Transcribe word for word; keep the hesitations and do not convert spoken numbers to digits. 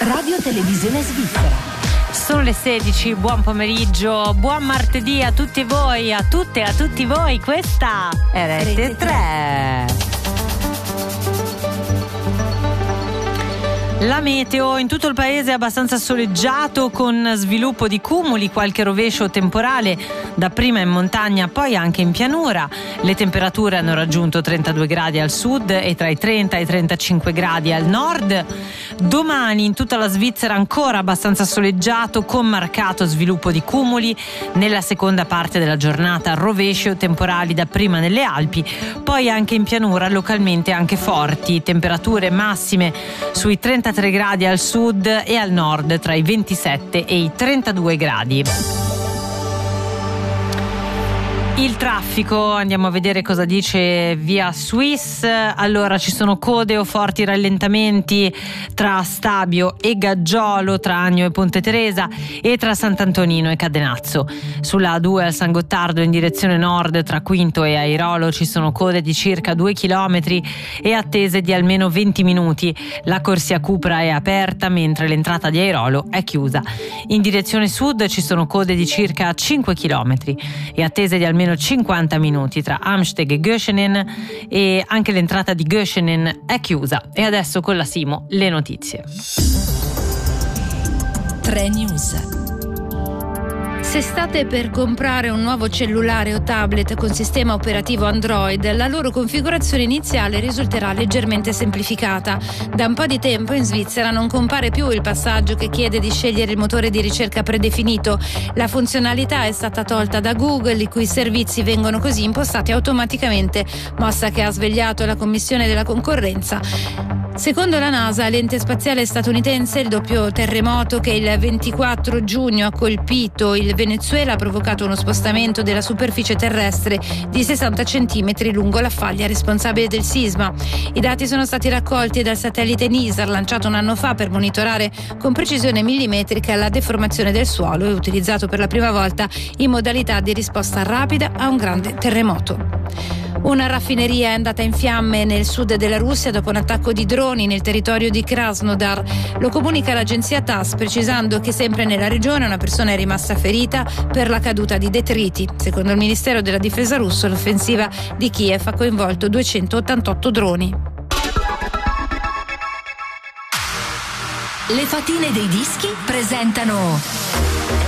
Radio Televisione Svizzera. Sono le sedici, buon pomeriggio, buon martedì a tutti voi, a tutte e a tutti voi. Questa è Rete tre. La meteo in tutto il paese è abbastanza soleggiato, con sviluppo di cumuli, qualche rovescio temporale dapprima in montagna, poi anche in pianura. Le temperature hanno raggiunto trentadue gradi al sud e tra i trenta e i trentacinque gradi al nord. Domani in tutta la Svizzera ancora abbastanza soleggiato, con marcato sviluppo di cumuli. Nella seconda parte della giornata rovescio temporali dapprima nelle Alpi, poi anche in pianura, localmente anche forti. Temperature massime sui trentatré gradi al sud e al nord, tra i ventisette e i trentadue gradi. Il traffico, andiamo a vedere cosa dice via Swiss. Allora, ci sono code o forti rallentamenti tra Stabio e Gaggiolo, tra Agno e Ponte Teresa e tra Sant'Antonino e Cadenazzo. Sulla A due al San Gottardo in direzione nord, tra Quinto e Airolo, ci sono code di circa due chilometri e attese di almeno venti minuti. La corsia Cupra è aperta, mentre l'entrata di Airolo è chiusa. In direzione sud ci sono code di circa cinque chilometri e attese di almeno cinquanta minuti tra Amsteg e Göschenen, e anche l'entrata di Göschenen è chiusa. E adesso con la Simo le notizie. tre News. Se state per comprare un nuovo cellulare o tablet con sistema operativo Android, la loro configurazione iniziale risulterà leggermente semplificata. Da un po' di tempo in Svizzera non compare più il passaggio che chiede di scegliere il motore di ricerca predefinito. La funzionalità è stata tolta da Google, i cui servizi vengono così impostati automaticamente, mossa che ha svegliato la Commissione della Concorrenza. Secondo la NASA, l'ente spaziale statunitense, il doppio terremoto che il ventiquattro giugno ha colpito il Venezuela ha provocato uno spostamento della superficie terrestre di sessanta centimetri lungo la faglia responsabile del sisma. I dati sono stati raccolti dal satellite NISAR, lanciato un anno fa per monitorare con precisione millimetrica la deformazione del suolo e utilizzato per la prima volta in modalità di risposta rapida a un grande terremoto. Una raffineria è andata in fiamme nel sud della Russia dopo un attacco di droni nel territorio di Krasnodar. Lo comunica l'agenzia TASS, precisando che sempre nella regione una persona è rimasta ferita per la caduta di detriti. Secondo il Ministero della Difesa russo, l'offensiva di Kiev ha coinvolto duecentottantotto droni. Le fatine dei dischi presentano